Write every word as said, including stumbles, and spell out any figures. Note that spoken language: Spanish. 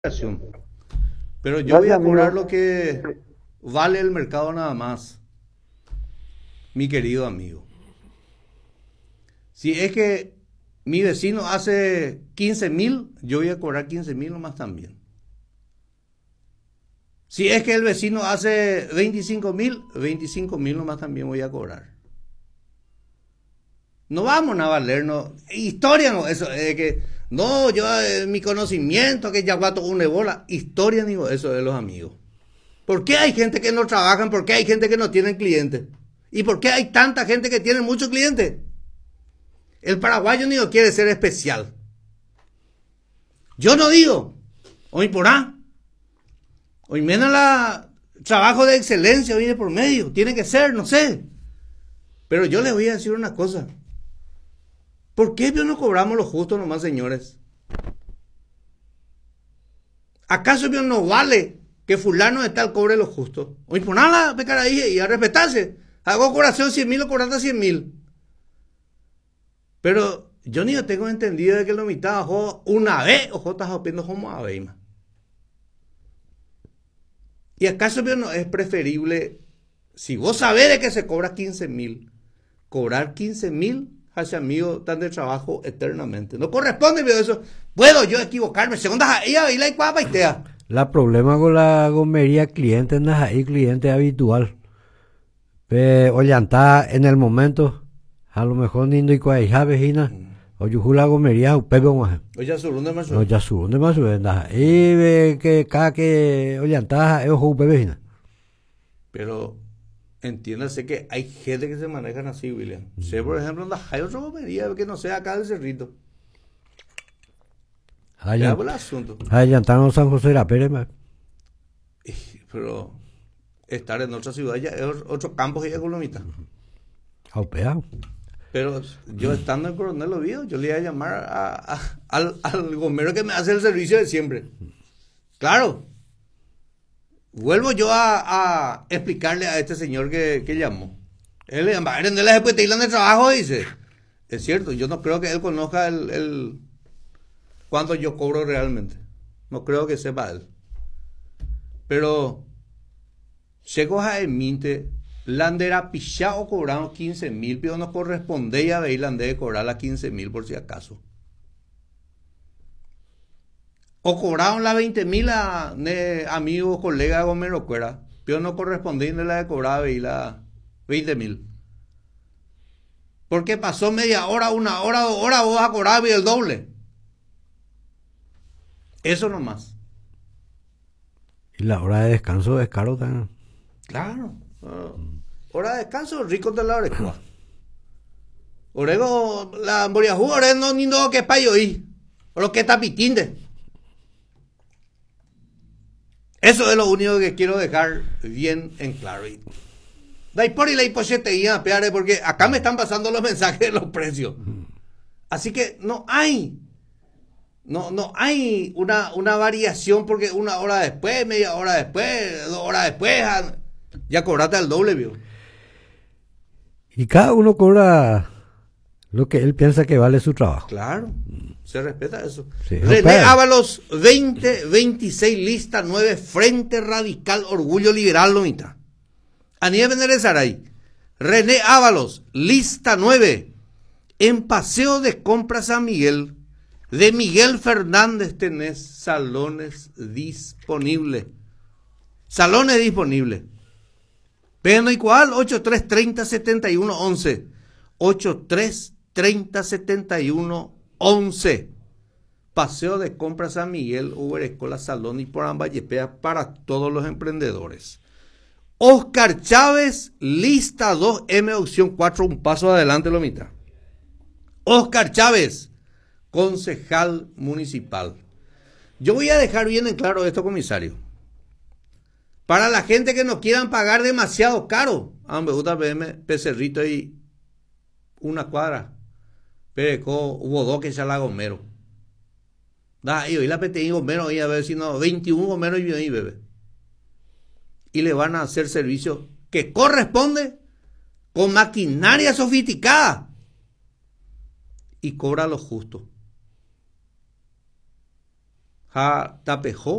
Pero yo voy a cobrar lo que vale el mercado nada más, mi querido amigo. Si es que mi vecino hace quince mil, yo voy a cobrar quince mil nomás también. Si es que el vecino hace veinticinco mil, veinticinco mil nomás también voy a cobrar. No vamos a valernos. Historia no, eso de que, no, yo, eh, mi conocimiento, que ya guato una bola. Historia, digo, eso de los amigos. ¿Por qué hay gente que no trabajan? ¿Por qué hay gente que no tienen clientes? ¿Y por qué hay tanta gente que tiene muchos clientes? El paraguayo ni quiere ser especial. Yo no digo, hoy por A, hoy menos la trabajo de excelencia hoy de por medio, tiene que ser, no sé. Pero yo les voy a decir una cosa. ¿Por qué no cobramos lo justo nomás, señores? ¿Acaso no vale que fulano de tal cobre lo justo? Hoy por nada, pecar ahí y a respetarse. Hago cobración cien mil o cobrando cien mil. Pero yo ni tengo entendido de que lo mitad bajó una vez o jotas opiendo como a veima. ¿Y acaso no es preferible, si vos sabés de que se cobra quince mil, cobrar quince mil hacia amigo tan de trabajo eternamente? No corresponde, pero eso. Puedo yo equivocarme. Segunda, ella y la cuapa y tea. La problema con la gomería cliente no es ahí cliente habitual. Pero ollantá en el momento, a lo mejor nindo y cuaija vejina, o yo la gomería o pepe más. O ya su runde más. No, ya su runde más venda. Y ve que cada que ollantá es ojo pepe vejina. Pero entiéndase que hay gente que se manejan así, William. Mm. Sé, por ejemplo, donde hay otra gomería que no sea acá del Cerrito. Allá por el asunto. Allá en San José de la Pérez. Pero estar en otra ciudad ya es otro campo que ya colomita. Aupeado. Pero yo estando en Coronel Oviedo, yo le iba a llamar a, a, al, al gomero que me hace el servicio de siempre. Claro. Vuelvo yo a, a explicarle a este señor que, que llamó. Él le llama, ¿en la después de trabajo? Dice. Es cierto, yo no creo que él conozca el, el cuánto yo cobro realmente. No creo que sepa él. Pero llego a emite landera pichao cobramos quince mil, pero no corresponde ya veis lande de cobrar a quince mil por si acaso. O cobraron la veinte mil a ne, amigos, colegas, gomero cuera, pero no corresponde la de cobrar veis la veinte mil. Porque pasó media hora, una hora, dos horas, vos vas a cobrar el doble. Eso nomás. Y la hora de descanso es caro también. Claro. Uh, hora de descanso, rico de la oreja. Orego, la moriajú, orego no ni no que payo y. O lo que está pitinde. Eso es lo único que quiero dejar bien en claro. Da por y la hipocheteía, porque acá me están pasando los mensajes de los precios. Así que no hay. No, no hay una, una variación porque una hora después, media hora después, dos horas después, ya cobraste el doble, ¿vio? Y cada uno cobra lo que él piensa que vale su trabajo. Claro, se respeta eso. Sí, René no Ábalos, veinte veintiséis, lista nueve, Frente Radical, Orgullo Liberal, Lomita. Aníbal Benerezaray. René Ábalos, lista nueve, en Paseo de Compras San Miguel. De Miguel Fernández tenés salones disponibles. Salones disponibles. Pero igual, ochenta y tres treinta setenta y uno once. ochenta y tres treinta setenta y uno once. Paseo de Compras San Miguel, Uber Escola, Salón y por Ambayepea para todos los emprendedores. Oscar Chávez, lista dos, M opción cuatro, un paso adelante, Lomita. Oscar Chávez, concejal municipal. Yo voy a dejar bien en claro esto, comisario. Para la gente que no quieran pagar demasiado caro, a me gusta P M, Pecerrito y una cuadra. Pero hubo dos que se la gomero. Da, y hoy la P T I gomero y a ver si no, veintiún gomeros y ahí bebé. Y le van a hacer servicio que corresponde con maquinaria sofisticada. Y cobra lo justo. ha tapejo